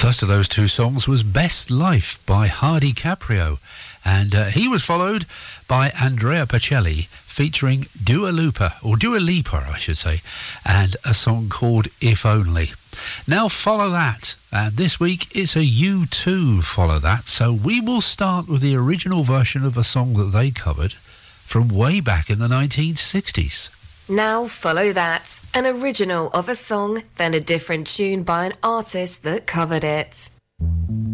First of those two songs was Best Life by Hardy Caprio, and he was followed by Andrea Bocelli featuring Dua Lipa, I should say, and a song called If Only. Now follow that, and this week it's a U2 follow that, so we will start with the original version of a song that they covered from way back in the 1960s. Now follow that, an original of a song, then a different tune by an artist that covered it.